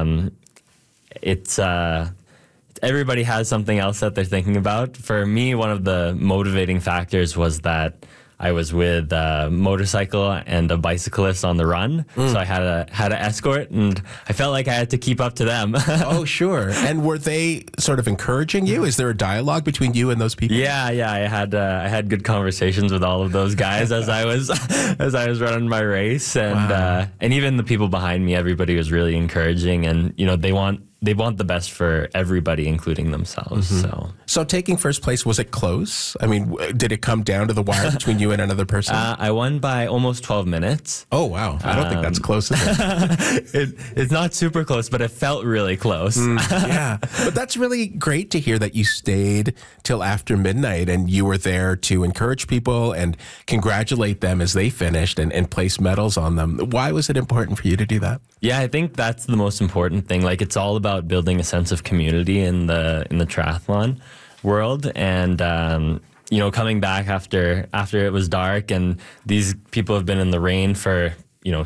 it's everybody has something else that they're thinking about. For me, one of the motivating factors was that I was with a motorcycle and a bicyclist on the run, so I had an escort, and I felt like I had to keep up to them. Oh, sure. And were they sort of encouraging you? Is there a dialogue between you and those people? Yeah. I had good conversations with all of those guys as I was running my race, and even the people behind me. Everybody was really encouraging, and they want the best for everybody, including themselves. So taking first place, was it close? I mean, did it come down to the wire between you and another person? I won by almost 12 minutes. Oh, wow. I don't think that's close, is it? It's not super close, but it felt really close. Yeah. But that's really great to hear that you stayed till after midnight and you were there to encourage people and congratulate them as they finished and place medals on them. Why was it important for you to do that? Yeah, I think that's the most important thing. Like, it's all about building a sense of community in the triathlon world, and coming back after it was dark, and these people have been in the rain for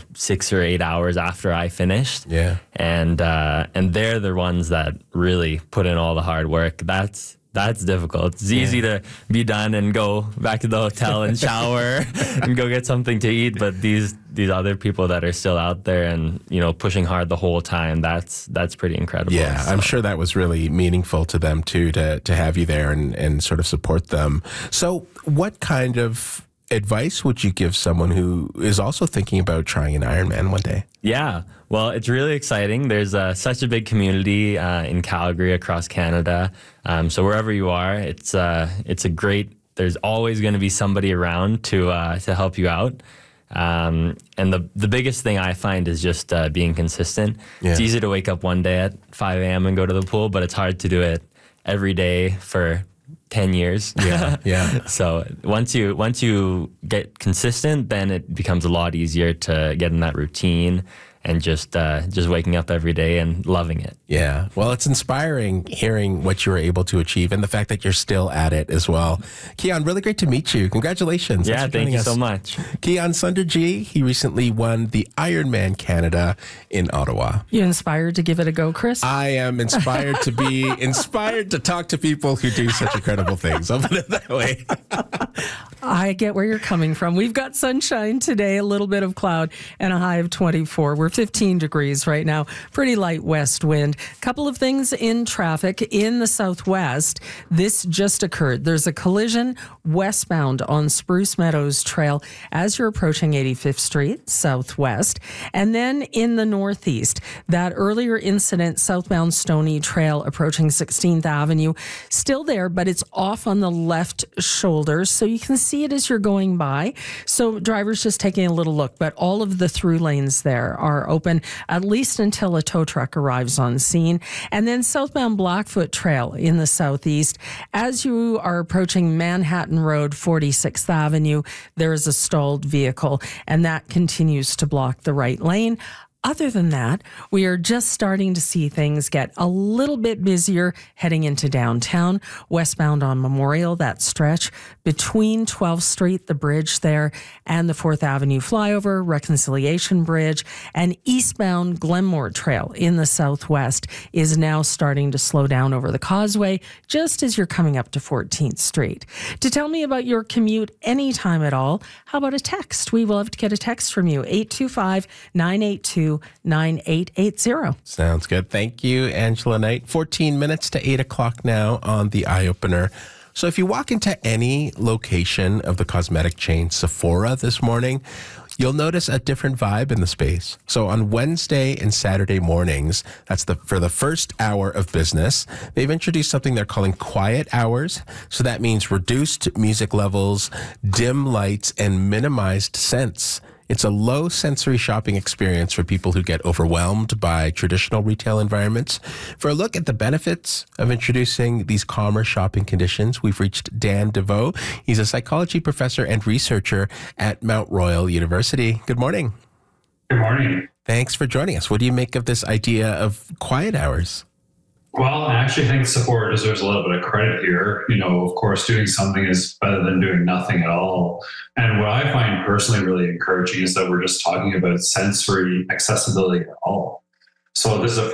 6 or 8 hours after I finished. Yeah, and they're the ones that really put in all the hard work. That's difficult. It's easy to be done and go back to the hotel and shower and go get something to eat. But these other people that are still out there and, pushing hard the whole time, that's pretty incredible. Yeah, so. I'm sure that was really meaningful to them too, to have you there and sort of support them. So what kind of advice would you give someone who is also thinking about trying an Ironman one day? Yeah, well, it's really exciting. There's such a big community in Calgary, across Canada. So wherever you are, it's a great. There's always going to be somebody around to help you out. And the biggest thing I find is just being consistent. Yeah. It's easy to wake up one day at 5 a.m. and go to the pool, but it's hard to do it every day for 10 years. Yeah. So once you get consistent, then it becomes a lot easier to get in that routine and just waking up every day and loving it. Yeah. Well, it's inspiring hearing what you were able to achieve and the fact that you're still at it as well. Keon, really great to meet you. Congratulations. Yeah, thank you so much. Keon Sunderji, he recently won the Ironman Canada in Ottawa. You inspired to give it a go, Chris? I am inspired to be inspired to talk to people who do such incredible things. I'll put it that way. I get where you're coming from. We've got sunshine today, a little bit of cloud, and a high of 24. We're 15 degrees right now. Pretty light west wind. Couple of things in traffic in the southwest. This just occurred. There's a collision westbound on Spruce Meadows Trail as you're approaching 85th Street southwest. And then in the northeast, that earlier incident southbound Stony Trail approaching 16th Avenue, still there, but it's off on the left shoulder, so you can see it as you're going by. So drivers just taking a little look, but all of the through lanes there are open, at least until a tow truck arrives on scene. And then southbound Blackfoot Trail in the southeast, as you are approaching Manhattan Road, 46th Avenue, there is a stalled vehicle, and that continues to block the right lane. Other than that, we are just starting to see things get a little bit busier heading into downtown, westbound on Memorial, that stretch between 12th Street, the bridge there, and the 4th Avenue flyover, Reconciliation Bridge, and eastbound Glenmore Trail in the southwest is now starting to slow down over the causeway just as you're coming up to 14th Street. To tell me about your commute anytime at all, how about a text? We will love to get a text from you, 825-982-9880. Sounds good. Thank you, Angela Knight. 14 minutes to 8 o'clock now on the Eye Opener. So if you walk into any location of the cosmetic chain Sephora this morning, you'll notice a different vibe in the space. So on Wednesday and Saturday mornings, that's for the first hour of business, they've introduced something they're calling quiet hours. So that means reduced music levels, dim lights, and minimized scents. It's a low sensory shopping experience for people who get overwhelmed by traditional retail environments. For a look at the benefits of introducing these calmer shopping conditions, we've reached Dan DeVoe. He's a psychology professor and researcher at Mount Royal University. Good morning. Good morning. Thanks for joining us. What do you make of this idea of quiet hours? Well, I actually think Sephora deserves a little bit of credit here. Of course, doing something is better than doing nothing at all. And what I find personally really encouraging is that we're just talking about sensory accessibility at all. So this is a